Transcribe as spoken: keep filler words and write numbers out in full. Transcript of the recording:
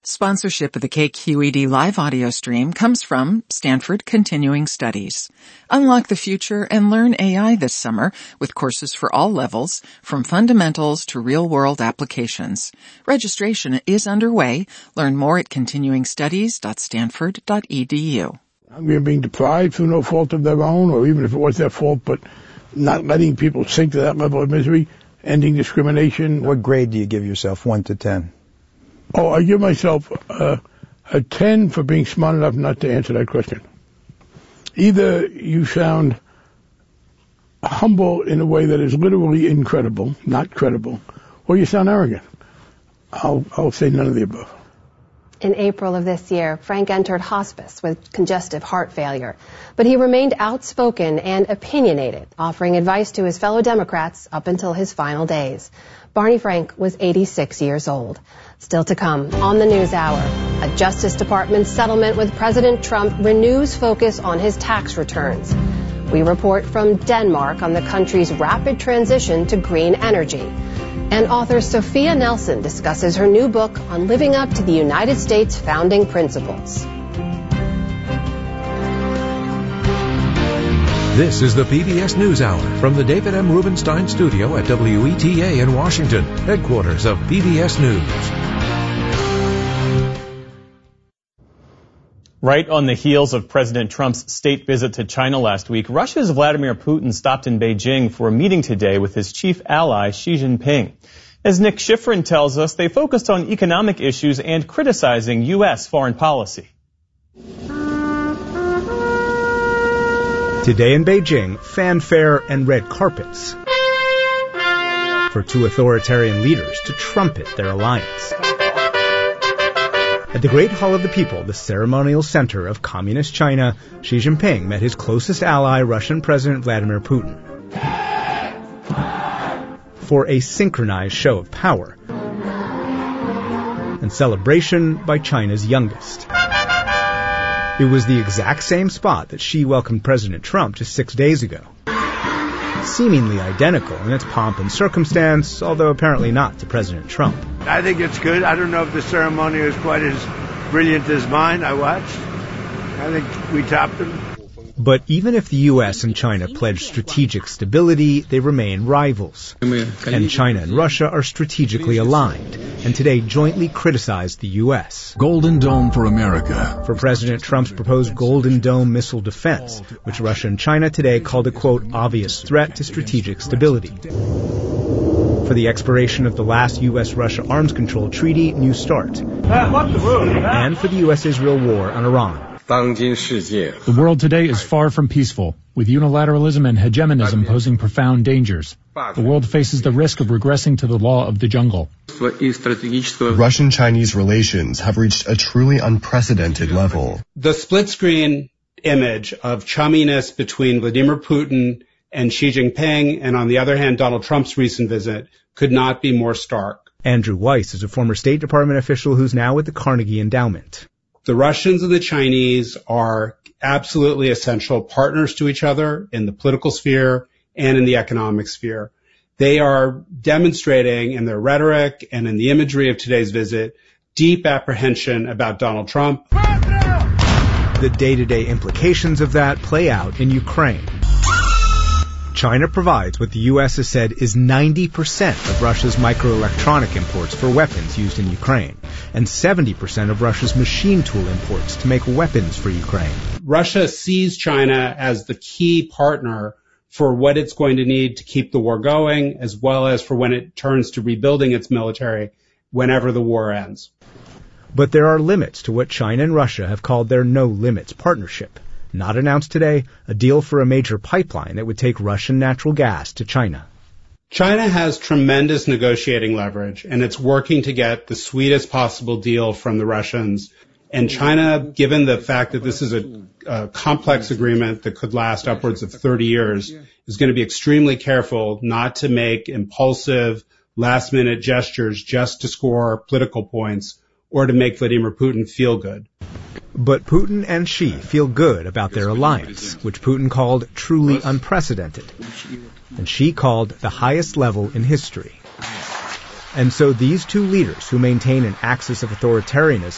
Sponsorship of the K Q E D live audio stream comes from Stanford Continuing Studies. Unlock the future and learn A I this summer with courses for all levels, from fundamentals to real-world applications. Registration is underway. Learn more at continuing studies dot stanford dot e d u. Hungry and being deprived through no fault of their own, or even if it was their fault, but not letting people sink to that level of misery, ending discrimination. What grade do you give yourself, one to ten? Oh, I give myself uh, a ten for being smart enough not to answer that question. Either you sound humble in a way that is literally incredible, not credible, or you sound arrogant. I'll, I'll say none of the above. In April of this year, Frank entered hospice with congestive heart failure, but he remained outspoken and opinionated, offering advice to his fellow Democrats up until his final days. Barney Frank was eighty-six years old. Still to come on the News Hour, a Justice Department settlement with President Trump renews focus on his tax returns. We report from Denmark on the country's rapid transition to green energy. And author Sophia Nelson discusses her new book on living up to the United States founding principles. This is the P B S NewsHour from the David M. Rubenstein studio at W E T A in Washington, headquarters of P B S News. Right on the heels of President Trump's state visit to China last week, Russia's Vladimir Putin stopped in Beijing for a meeting today with his chief ally, Xi Jinping. As Nick Schifrin tells us, they focused on economic issues and criticizing U S foreign policy. Today in Beijing, fanfare and red carpets for two authoritarian leaders to trumpet their alliance. At the Great Hall of the People, the ceremonial center of Communist China, Xi Jinping met his closest ally, Russian President Vladimir Putin, for a synchronized show of power and celebration by China's youngest. It was the exact same spot that Xi welcomed President Trump just six days ago. Seemingly identical in its pomp and circumstance, although apparently not to President Trump. I think it's good. I don't know if the ceremony is quite as brilliant as mine. I watched. I think we topped them. But even if the U S and China pledge strategic stability, they remain rivals. And China and Russia are strategically aligned, and today jointly criticize the U S. Golden Dome for America. For President Trump's proposed Golden Dome missile defense, which Russia and China today called a, quote, obvious threat to strategic stability. For the expiration of the last U S Russia arms control treaty, New START. And for the U S Israel war on Iran. The world today is far from peaceful, with unilateralism and hegemonism posing profound dangers. The world faces the risk of regressing to the law of the jungle. Russian-Chinese relations have reached a truly unprecedented level. The split-screen image of chumminess between Vladimir Putin and Xi Jinping, and on the other hand, Donald Trump's recent visit, could not be more stark. Andrew Weiss is a former State Department official who's now with the Carnegie Endowment. The Russians and the Chinese are absolutely essential partners to each other in the political sphere and in the economic sphere. They are demonstrating in their rhetoric and in the imagery of today's visit deep apprehension about Donald Trump. The day-to-day implications of that play out in Ukraine. China provides what the U S has said is ninety percent of Russia's microelectronic imports for weapons used in Ukraine, and seventy percent of Russia's machine tool imports to make weapons for Ukraine. Russia sees China as the key partner for what it's going to need to keep the war going, as well as for when it turns to rebuilding its military whenever the war ends. But there are limits to what China and Russia have called their no-limits partnership. Not announced today, a deal for a major pipeline that would take Russian natural gas to China. China has tremendous negotiating leverage, and it's working to get the sweetest possible deal from the Russians. And China, given the fact that this is a, a complex agreement that could last upwards of thirty years, is going to be extremely careful not to make impulsive, last-minute gestures just to score political points or to make Vladimir Putin feel good. But Putin and Xi feel good about their alliance, which Putin called truly unprecedented, and Xi called the highest level in history. And so these two leaders, who maintain an axis of authoritarianism